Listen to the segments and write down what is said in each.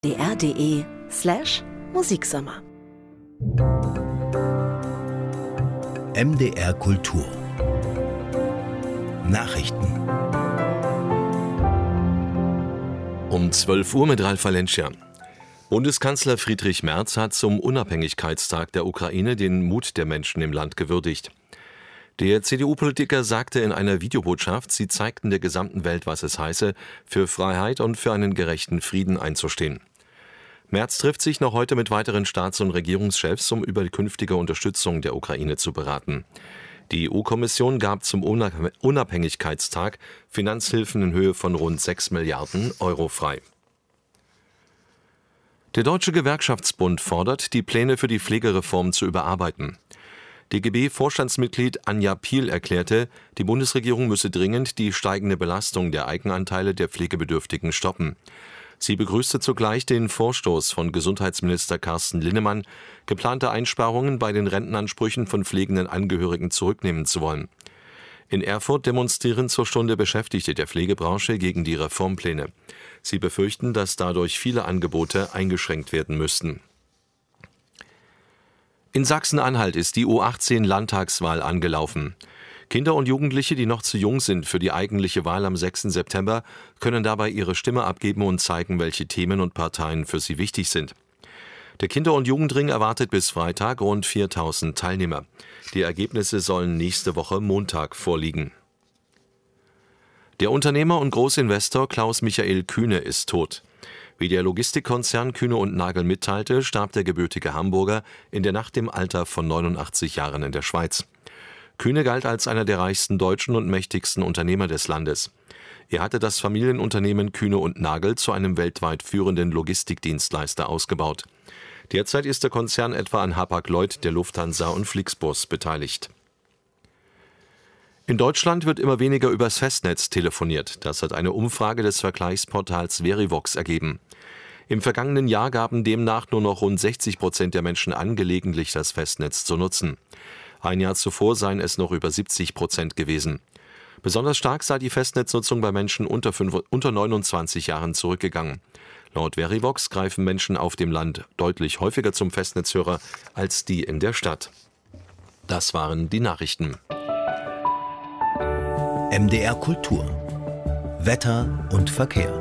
dr.de/Musiksommer. MDR Kultur Nachrichten Um 12 Uhr mit Ralf Valencia. Bundeskanzler Friedrich Merz hat zum Unabhängigkeitstag der Ukraine den Mut der Menschen im Land gewürdigt. Der CDU-Politiker sagte in einer Videobotschaft, sie zeigten der gesamten Welt, was es heiße, für Freiheit und für einen gerechten Frieden einzustehen. Merz trifft sich noch heute mit weiteren Staats- und Regierungschefs, um über die künftige Unterstützung der Ukraine zu beraten. Die EU-Kommission gab zum Unabhängigkeitstag Finanzhilfen in Höhe von rund 6 Milliarden Euro frei. Der Deutsche Gewerkschaftsbund fordert, die Pläne für die Pflegereform zu überarbeiten. DGB-Vorstandsmitglied Anja Piel erklärte, die Bundesregierung müsse dringend die steigende Belastung der Eigenanteile der Pflegebedürftigen stoppen. Sie begrüßte zugleich den Vorstoß von Gesundheitsminister Carsten Linnemann, geplante Einsparungen bei den Rentenansprüchen von pflegenden Angehörigen zurücknehmen zu wollen. In Erfurt demonstrieren zur Stunde Beschäftigte der Pflegebranche gegen die Reformpläne. Sie befürchten, dass dadurch viele Angebote eingeschränkt werden müssten. In Sachsen-Anhalt ist die U18-Landtagswahl angelaufen. Kinder und Jugendliche, die noch zu jung sind für die eigentliche Wahl am 6. September, können dabei ihre Stimme abgeben und zeigen, welche Themen und Parteien für sie wichtig sind. Der Kinder- und Jugendring erwartet bis Freitag rund 4.000 Teilnehmer. Die Ergebnisse sollen nächste Woche Montag vorliegen. Der Unternehmer und Großinvestor Klaus-Michael Kühne ist tot. Wie der Logistikkonzern Kühne und Nagel mitteilte, starb der gebürtige Hamburger in der Nacht im Alter von 89 Jahren in der Schweiz. Kühne galt als einer der reichsten Deutschen und mächtigsten Unternehmer des Landes. Er hatte das Familienunternehmen Kühne und Nagel zu einem weltweit führenden Logistikdienstleister ausgebaut. Derzeit ist der Konzern etwa an Hapag-Lloyd, der Lufthansa und Flixbus beteiligt. In Deutschland wird immer weniger übers Festnetz telefoniert. Das hat eine Umfrage des Vergleichsportals Verivox ergeben. Im vergangenen Jahr gaben demnach nur noch rund 60% der Menschen an, gelegentlich das Festnetz zu nutzen. Ein Jahr zuvor seien es noch über 70% gewesen. Besonders stark sei die Festnetznutzung bei Menschen unter 29 Jahren zurückgegangen. Laut Verivox greifen Menschen auf dem Land deutlich häufiger zum Festnetzhörer als die in der Stadt. Das waren die Nachrichten. MDR Kultur Wetter und Verkehr.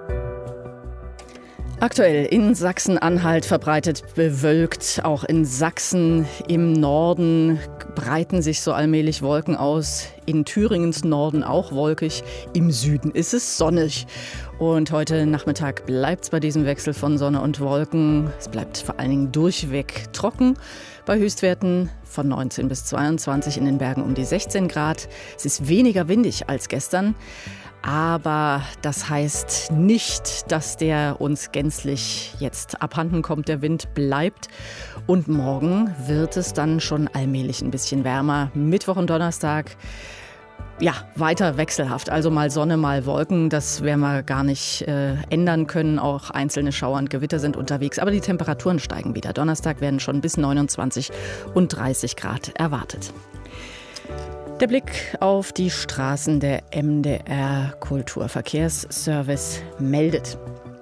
Aktuell in Sachsen-Anhalt verbreitet bewölkt, auch in Sachsen im Norden breiten sich so allmählich Wolken aus. In Thüringens Norden auch wolkig, im Süden ist es sonnig. Und heute Nachmittag bleibt es bei diesem Wechsel von Sonne und Wolken. Es bleibt vor allen Dingen durchweg trocken. Bei Höchstwerten von 19 bis 22, in den Bergen um die 16 Grad. Es ist weniger windig als gestern. Aber das heißt nicht, dass der uns gänzlich jetzt abhanden kommt. Der Wind bleibt. Und morgen wird es dann schon allmählich ein bisschen wärmer. Mittwoch und Donnerstag, ja, weiter wechselhaft. Also mal Sonne, mal Wolken. Das werden wir gar nicht ändern können. Auch einzelne Schauer und Gewitter sind unterwegs. Aber die Temperaturen steigen wieder. Donnerstag werden schon bis 29 und 30 Grad erwartet. Der Blick auf die Straßen der MDR Kulturverkehrsservice meldet.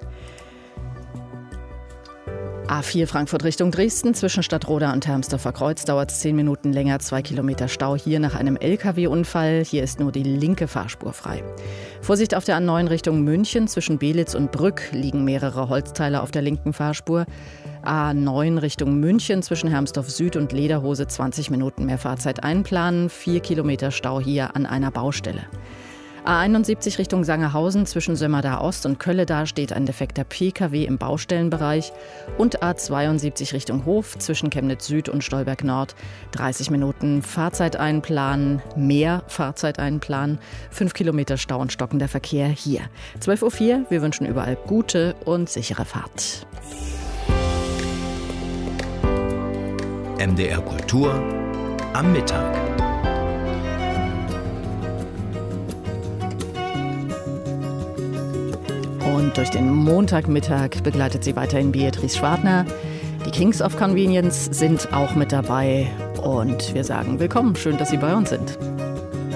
A4 Frankfurt Richtung Dresden, zwischen Stadtroda und Hermsdorfer Kreuz dauert es 10 Minuten länger, 2 Kilometer Stau hier nach einem LKW-Unfall. Hier ist nur die linke Fahrspur frei. Vorsicht auf der A9 Richtung München, zwischen Belitz und Brück liegen mehrere Holzteile auf der linken Fahrspur. A9 Richtung München, zwischen Hermsdorf Süd und Lederhose 20 Minuten mehr Fahrzeit einplanen, 4 Kilometer Stau hier an einer Baustelle. A71 Richtung Sangerhausen, zwischen Sömmerda Ost und Kölledahl steht ein defekter Pkw im Baustellenbereich. Und A72 Richtung Hof, zwischen Chemnitz Süd und Stolberg Nord 30 Minuten Fahrzeit einplanen, mehr Fahrzeit einplanen, 5 Kilometer Stau und stockender Verkehr hier. 12.04 Uhr, wir wünschen überall gute und sichere Fahrt. MDR Kultur am Mittag. Und durch den Montagmittag begleitet sie weiterhin Beatrice Schwartner. Die Kings of Convenience sind auch mit dabei. Und wir sagen willkommen, schön, dass Sie bei uns sind.